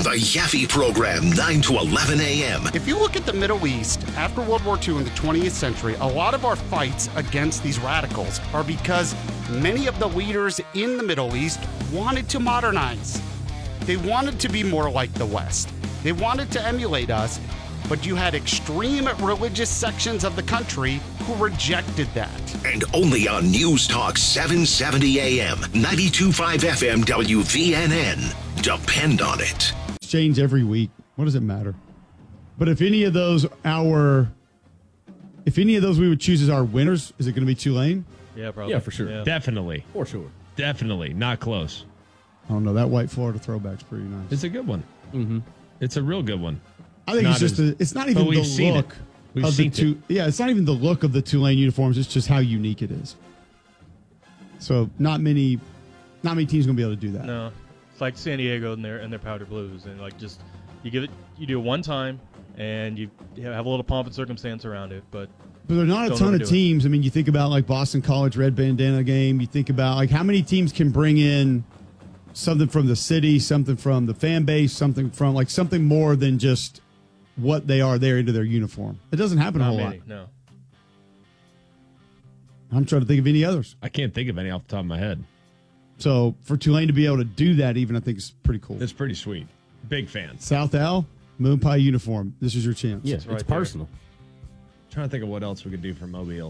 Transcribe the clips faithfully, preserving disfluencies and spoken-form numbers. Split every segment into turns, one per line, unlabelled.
The Yaffe Program, nine to eleven a.m.
If you look at the Middle East, after World War Two in the twentieth century, a lot of our fights against these radicals are because many of the leaders in the Middle East wanted to modernize. They wanted to be more like the West. They wanted to emulate us, but you had extreme religious sections of the country who rejected that.
And only on News Talk seven seventy a.m., ninety-two point five F M W V N N. Depend on it.
Change every week. What does it matter? But if any of those our, if any of those we would choose as our winners, is it going to be Tulane?
Yeah, probably.
Yeah, for sure.
Yeah.
Definitely.
For sure.
Definitely. Not close.
I don't know. That white Florida throwback's pretty nice.
It's a good one.
Mm-hmm.
It's a real good one.
I think
Not
it's just
as-
a, it's not even
but we've
the
seen
look
it. We've
of the
seen
two. Yeah, it's not even the look of the Tulane uniforms. It's just how unique it is. So not many, not many teams going to be able to do that.
No, it's like San Diego and their and their powder blues, and like just you give it, you do it one time, and you have a little pomp and circumstance around it. But
But there are not a
Don't
ton of
overdo it.
teams. I mean, you think about like Boston College red bandana game. You think about like how many teams can bring in something from the city, something from the fan base, something from like something more than just what they are there into their uniform. It doesn't happen a
not
whole
many.
lot.
No.
I'm trying to think of any others.
I can't think of any off the top of my head.
So for Tulane to be able to do that, even I think is pretty cool.
It's pretty sweet. Big fan.
South Al, Moon Pie uniform. This is your chance.
Yeah,
It's
it's
right there.
personal. Trying to think of what else we could do for Mobile.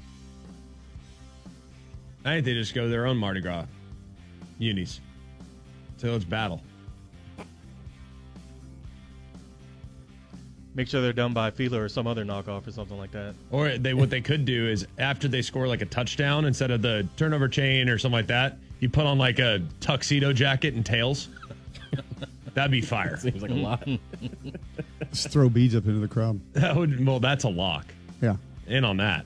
I think they just go their own Mardi Gras unis. So it's battle.
Make sure they're done by Fila or some other knockoff or something like that.
Or they what they could do is after they score like a touchdown, instead of the turnover chain or something like that, you put on like a tuxedo jacket and tails. That'd be fire.
Seems like a lot.
Just throw beads up into the crowd.
That would well, that's a lock.
Yeah.
In on that.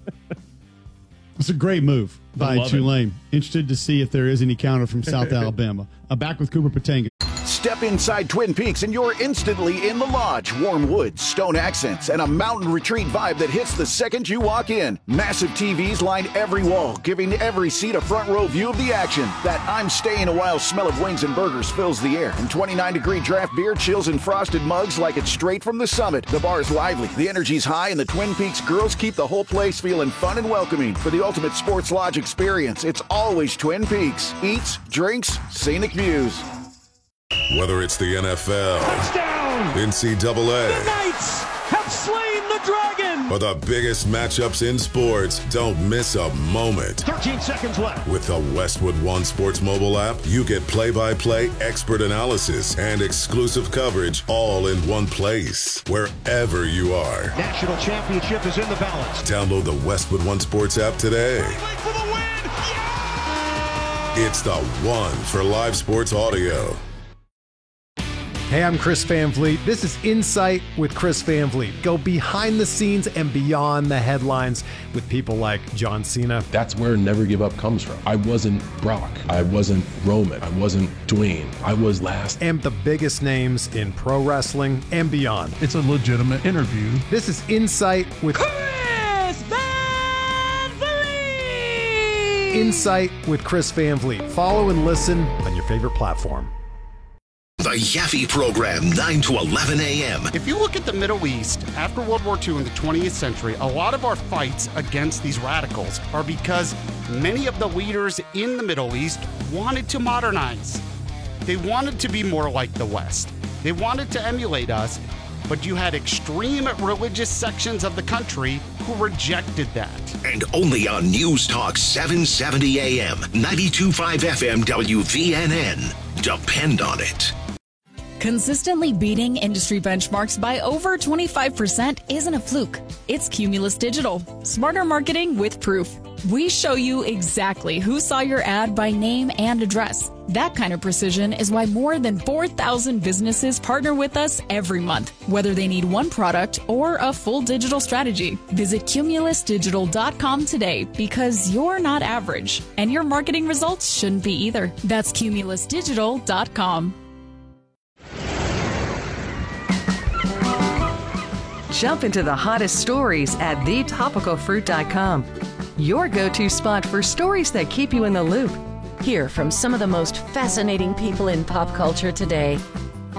It's a great move by
love it.
Tulane. Interested to see if there is any counter from South Alabama. I'm back with Cooper Patanga.
Step inside Twin Peaks and you're instantly in the lodge. Warm woods, stone accents, and a mountain retreat vibe that hits the second you walk in. Massive T Vs line every wall, giving every seat a front row view of the action. That I'm staying a while smell of wings and burgers fills the air. And twenty-nine degree draft beer chills in frosted mugs like it's straight from the summit. The bar's lively, the energy's high, and the Twin Peaks girls keep the whole place feeling fun and welcoming. For the ultimate sports lodge experience, it's always Twin Peaks. Eats, drinks, scenic views.
Whether it's the N F L,
Touchdown!
N C double A,
The Knights have slain the dragon!
or the biggest matchups in sports, don't miss a moment.
thirteen seconds left.
With the Westwood One Sports mobile app, you get play-by-play expert analysis and exclusive coverage all in one place, wherever you are.
National championship is in the balance.
Download the Westwood One Sports app today.
For the win! Yeah!
It's the one for live sports audio.
Hey, I'm Chris Van Vliet. This is Insight with Chris Van Vliet. Go behind the scenes and beyond the headlines with people like John Cena.
That's where Never Give Up comes from. I wasn't Brock. I wasn't Roman. I wasn't Dwayne. I was last.
And the biggest names in pro wrestling and beyond.
It's a legitimate interview.
This is Insight with
Chris Van Vliet!
Insight with Chris Van Vliet. Follow and listen on your favorite platform.
The Yaffe Program, nine to eleven a.m.
If you look at the Middle East, after World War Two in the twentieth century, a lot of our fights against these radicals are because many of the leaders in the Middle East wanted to modernize. They wanted to be more like the West. They wanted to emulate us, but you had extreme religious sections of the country who rejected that.
And only on News Talk seven seventy a.m., ninety-two point five F M W V N N. Depend on it.
Consistently beating industry benchmarks by over twenty-five percent isn't a fluke. It's Cumulus Digital. Smarter marketing with proof. We show you exactly who saw your ad by name and address. That kind of precision is why more than four thousand businesses partner with us every month, whether they need one product or a full digital strategy. Visit cumulus digital dot com today because you're not average, and your marketing results shouldn't be either. That's cumulus digital dot com.
Jump into the hottest stories at the topical fruit dot com. Your go-to spot for stories that keep you in the loop.
Hear from some of the most fascinating people in pop culture today.